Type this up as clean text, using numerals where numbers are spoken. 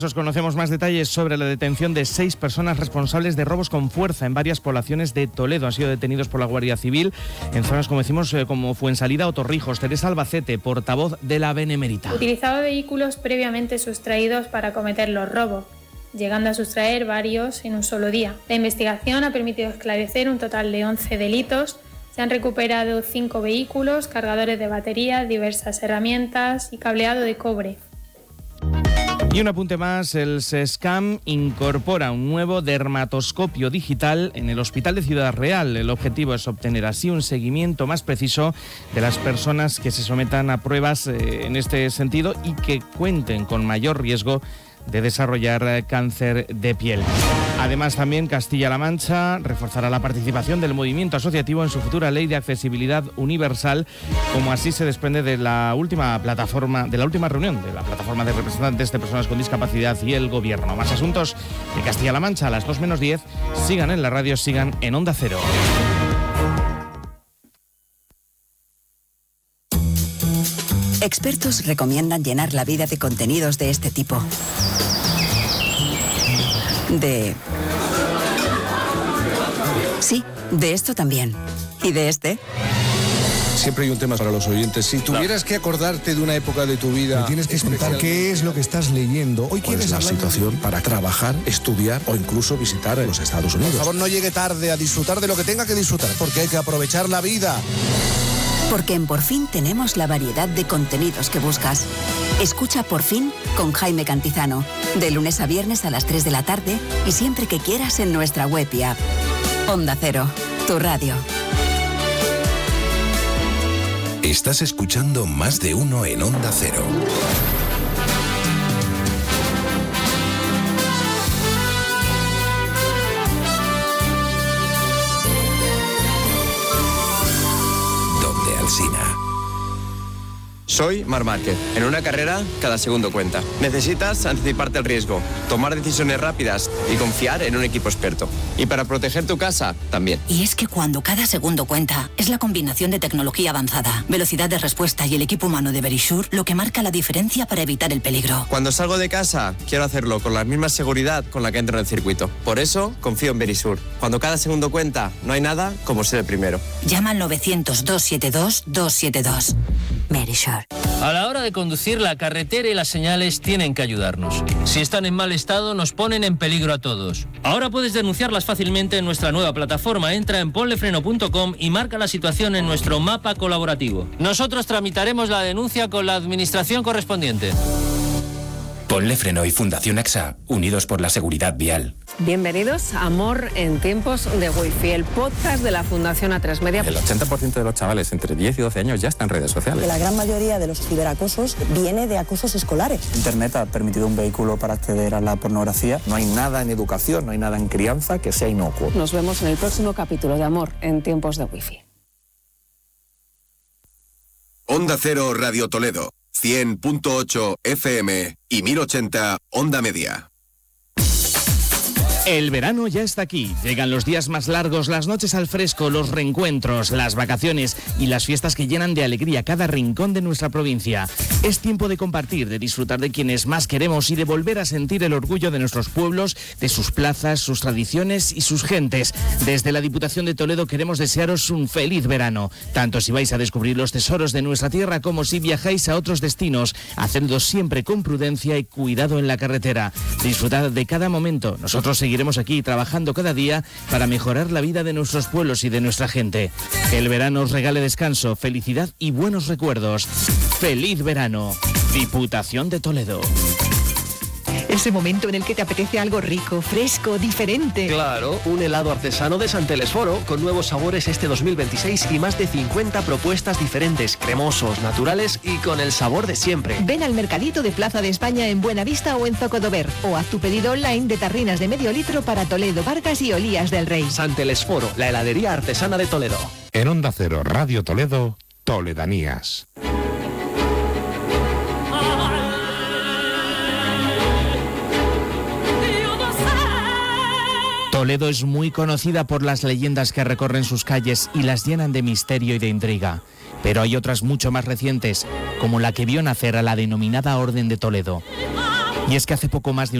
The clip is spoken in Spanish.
Os conocemos más detalles sobre la detención de 6 personas responsables de robos con fuerza en varias poblaciones de Toledo. Han sido detenidos por la Guardia Civil en zonas, como decimos, como Fuensalida o Torrijos. Teresa Albacete, portavoz de la Benemérita. Utilizaba vehículos previamente sustraídos para cometer los robos, llegando a sustraer varios en un solo día. La investigación ha permitido esclarecer un total de 11 delitos. Se han recuperado 5 vehículos, cargadores de batería, diversas herramientas y cableado de cobre. Y un apunte más, el SESCAM incorpora un nuevo dermatoscopio digital en el Hospital de Ciudad Real. El objetivo es obtener así un seguimiento más preciso de las personas que se sometan a pruebas en este sentido y que cuenten con mayor riesgo de desarrollar cáncer de piel. Además, también Castilla-La Mancha reforzará la participación del movimiento asociativo en su futura ley de accesibilidad universal, como así se desprende de la última reunión de la plataforma de representantes de personas con discapacidad y el gobierno. Más asuntos de Castilla-La Mancha a las 2:10. Sigan en la radio, sigan en Onda Cero. Expertos recomiendan llenar la vida de contenidos de este tipo. Sí, de esto también. ¿Y de este? Siempre hay un tema para los oyentes. Si tuvieras que acordarte de una época de tu vida... Me tienes que contar qué es lo que estás leyendo. Hoy quieres la situación para trabajar, estudiar o incluso visitar los Estados Unidos. Por favor, no llegue tarde a disfrutar de lo que tenga que disfrutar, porque hay que aprovechar la vida. Porque en Por Fin tenemos la variedad de contenidos que buscas. Escucha Por Fin con Jaime Cantizano, de lunes a viernes a las 3 de la tarde y siempre que quieras en nuestra web y app. Onda Cero, tu radio. Estás escuchando Más de Uno en Onda Cero. Soy Marc Márquez. En una carrera, cada segundo cuenta. Necesitas anticiparte al riesgo, tomar decisiones rápidas y confiar en un equipo experto. Y para proteger tu casa, también. Y es que cuando cada segundo cuenta, es la combinación de tecnología avanzada, velocidad de respuesta y el equipo humano de Verisure lo que marca la diferencia para evitar el peligro. Cuando salgo de casa, quiero hacerlo con la misma seguridad con la que entro en el circuito. Por eso, confío en Verisure. Cuando cada segundo cuenta, no hay nada como ser el primero. Llama al 900-272-272. Verisure. A la hora de conducir, la carretera y las señales tienen que ayudarnos. Si están en mal estado, nos ponen en peligro a todos. Ahora puedes denunciarlas fácilmente en nuestra nueva plataforma. Entra en ponlefreno.com y marca la situación en nuestro mapa colaborativo. Nosotros tramitaremos la denuncia con la administración correspondiente. Ponle Freno y Fundación AXA, unidos por la seguridad vial. Bienvenidos a Amor en tiempos de Wi-Fi, el podcast de la Fundación A3 Media. El 80% de los chavales entre 10 y 12 años ya están en redes sociales. La gran mayoría de los ciberacosos viene de acosos escolares. Internet ha permitido un vehículo para acceder a la pornografía. No hay nada en educación, no hay nada en crianza que sea inocuo. Nos vemos en el próximo capítulo de Amor en tiempos de Wi-Fi. Onda Cero Radio Toledo, 100.8 FM y 1080 Onda Media. El verano ya está aquí. Llegan los días más largos, las noches al fresco, los reencuentros, las vacaciones y las fiestas que llenan de alegría cada rincón de nuestra provincia. Es tiempo de compartir, de disfrutar de quienes más queremos y de volver a sentir el orgullo de nuestros pueblos, de sus plazas, sus tradiciones y sus gentes. Desde la Diputación de Toledo queremos desearos un feliz verano, tanto si vais a descubrir los tesoros de nuestra tierra como si viajáis a otros destinos. Hacedlo siempre con prudencia y cuidado en la carretera. Disfrutad de cada momento. Nosotros seguiremos aquí trabajando cada día para mejorar la vida de nuestros pueblos y de nuestra gente. Que el verano os regale descanso, felicidad y buenos recuerdos. ¡Feliz verano! Diputación de Toledo. Ese momento en el que te apetece algo rico, fresco, diferente. Claro, un helado artesano de San Telesforo con nuevos sabores este 2026 y más de 50 propuestas diferentes, cremosos, naturales y con el sabor de siempre. Ven al Mercadito de Plaza de España en Buenavista o en Zocodover o haz tu pedido online de tarrinas de medio litro para Toledo, Vargas y Olías del Rey. San Telesforo, la heladería artesana de Toledo. En Onda Cero Radio Toledo, Toledanías. Toledo es muy conocida por las leyendas que recorren sus calles y las llenan de misterio y de intriga. Pero hay otras mucho más recientes, como la que vio nacer a la denominada Orden de Toledo. Y es que hace poco más de